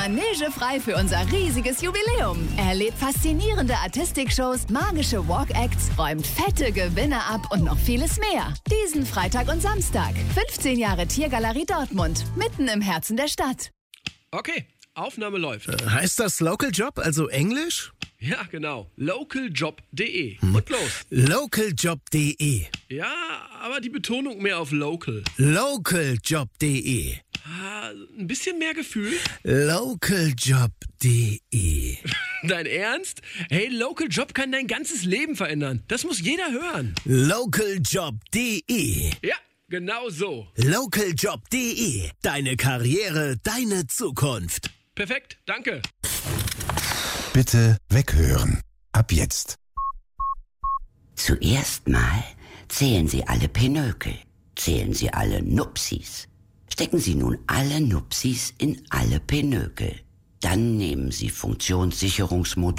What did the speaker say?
manegefrei für unser riesiges Jubiläum. Erlebt faszinierende Artistikshows, magische Walk-Acts, räumt fette Gewinne ab und noch vieles mehr. Diesen Freitag und Samstag. 15 Jahre Tiergalerie Dortmund, mitten im Herzen der Stadt. Okay, Aufnahme läuft. Heißt das Local Job, also Englisch? Ja, genau. Localjob.de. Und los. Localjob.de. Ja, aber die Betonung mehr auf local. Localjob.de. Ein bisschen mehr Gefühl. Localjob.de. Dein Ernst? Hey, Local Job kann dein ganzes Leben verändern. Das muss jeder hören. Localjob.de. Ja, genau so. Localjob.de. Deine Karriere, deine Zukunft. Perfekt, danke. Bitte weghören. Ab jetzt. Zuerst mal zählen Sie alle Pinökel. Zählen Sie alle Nupsis. Stecken Sie nun alle Nupsis in alle Pinökel. Dann nehmen Sie Funktionssicherungsmodul